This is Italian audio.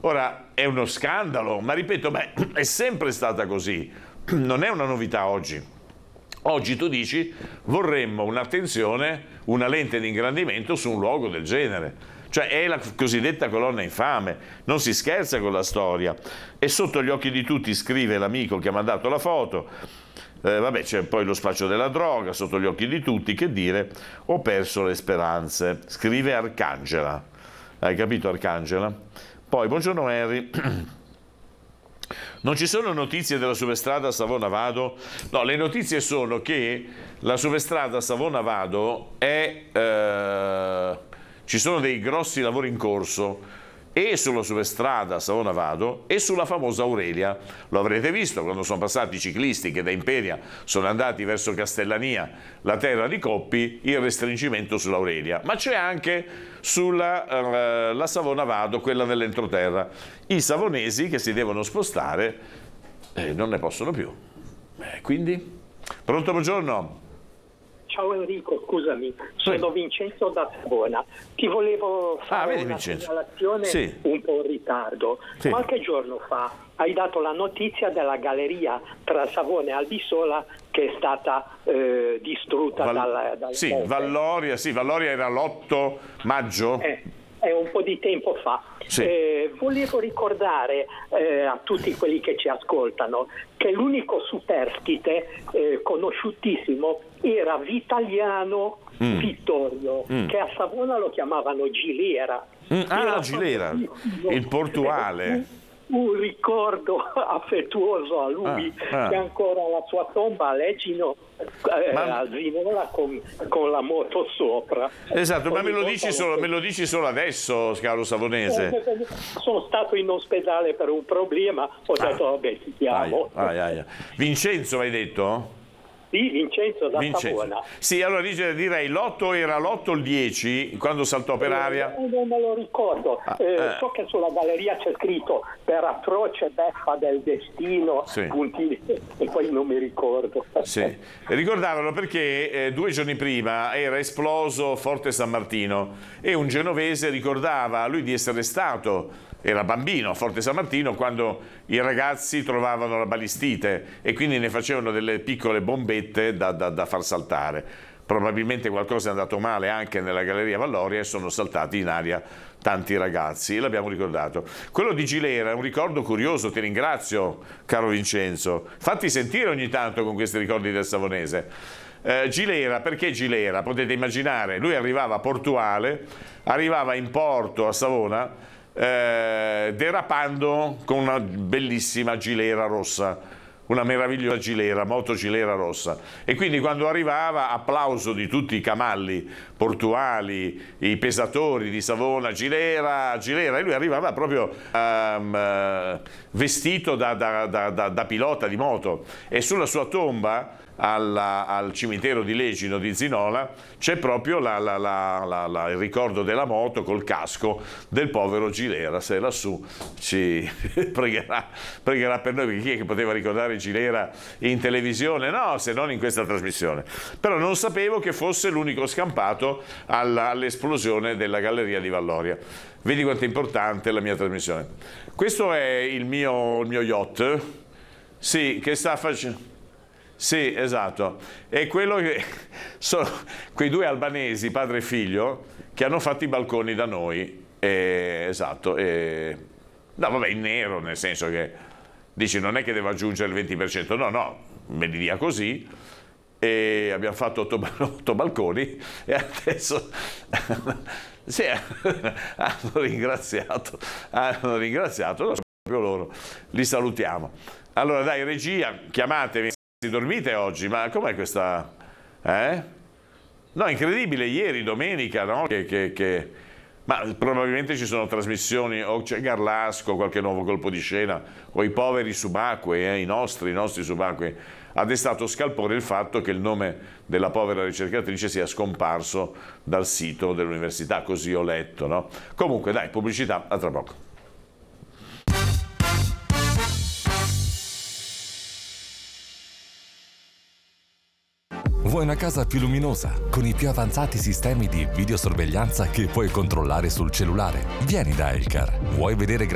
Ora, è uno scandalo, ma ripeto, è sempre stata così, non è una novità oggi. Oggi tu dici vorremmo un'attenzione, una lente di ingrandimento su un luogo del genere. Cioè è la cosiddetta colonna infame, non si scherza con la storia. E sotto gli occhi di tutti, scrive l'amico che ha mandato la foto, c'è poi lo spaccio della droga, sotto gli occhi di tutti, che dire, ho perso le speranze, scrive Arcangela. Hai capito, Arcangela? Poi, buongiorno Henry. Non ci sono notizie della superstrada Savona-Vado? No, le notizie sono che la superstrada Savona-Vado ci sono dei grossi lavori in corso e sulla superstrada Savona-Vado e sulla famosa Aurelia. Lo avrete visto quando sono passati i ciclisti che da Imperia sono andati verso Castellania, la terra di Coppi, il restringimento sull'Aurelia. Ma c'è anche sulla la Savona-Vado, quella dell'entroterra. I savonesi che si devono spostare non ne possono più. Quindi? Pronto, buongiorno. Ciao Enrico, scusami, sono Vincenzo da Savona. Ti volevo fare una segnalazione un po' in ritardo. Sì. Qualche giorno fa hai dato la notizia della galleria tra Savona e Albisola che è stata distrutta dal Valloria, Valloria era l'8 maggio. È un po' di tempo fa. Sì. Volevo ricordare a tutti quelli che ci ascoltano che l'unico superstite conosciutissimo era Vitaliano Vittorio, che a Savona lo chiamavano Gilera. Gilera, il portuale. Un ricordo affettuoso a lui, che ancora la sua tomba a Legino a Zvinola con la moto sopra. Esatto, ma me lo dici solo adesso, caro savonese. Sono stato in ospedale per un problema, ho detto vabbè, ti chiamo. Vincenzo hai detto? Sì, Vincenzo da Savona. Sì, allora direi l'8 era l'8 o il 10 quando saltò per aria? Non me lo ricordo. So che sulla galleria c'è scritto per atroce beffa del destino, punti, e poi non mi ricordo. Sì, ricordavano perché 2 giorni prima era esploso Forte San Martino e un genovese ricordava a lui di essere stato, era bambino a Forte San Martino quando i ragazzi trovavano la balistite e quindi ne facevano delle piccole bombette da far saltare. Probabilmente qualcosa è andato male anche nella Galleria Valloria e sono saltati in aria tanti ragazzi, e l'abbiamo ricordato. Quello di Gilera è un ricordo curioso, ti ringrazio caro Vincenzo. Fatti sentire ogni tanto con questi ricordi del savonese. Gilera, perché Gilera? Potete immaginare, lui arrivava a Portuale, arrivava in porto a Savona, derapando con una bellissima Gilera rossa, una meravigliosa Gilera, moto Gilera rossa, e quindi quando arrivava applauso di tutti i camalli portuali, i pesatori di Savona, Gilera, e lui arrivava proprio vestito da pilota di moto, e sulla sua tomba al cimitero di Legino di Zinola c'è proprio il ricordo della moto col casco del povero Gilera. Se lassù ci pregherà per noi, perché chi è che poteva ricordare Gilera in televisione? No, se non in questa trasmissione. Però non sapevo che fosse l'unico scampato all'esplosione della Galleria di Valloria. Vedi quanto è importante la mia trasmissione. Questo è il mio yacht, sì, che sta facendo. Sì, esatto, è quello che sono quei 2 albanesi, padre e figlio, che hanno fatto i balconi da noi. Esatto, no, vabbè, in nero, nel senso che dici non è che devo aggiungere il 20%, no, me li dia così, e abbiamo fatto 8 balconi e adesso sì, hanno ringraziato, proprio loro, li salutiamo. Allora dai, regia, chiamatemi. Dormite oggi, ma com'è questa? No, incredibile, ieri, domenica, no? Ma probabilmente ci sono trasmissioni, o c'è Garlasco, qualche nuovo colpo di scena, o i poveri subacquei, i nostri subacquei. Ha destato scalpore il fatto che il nome della povera ricercatrice sia scomparso dal sito dell'università, così ho letto, no? Comunque dai, pubblicità, a tra poco. Vuoi una casa più luminosa, con i più avanzati sistemi di videosorveglianza che puoi controllare sul cellulare? Vieni da Elcar. Vuoi vedere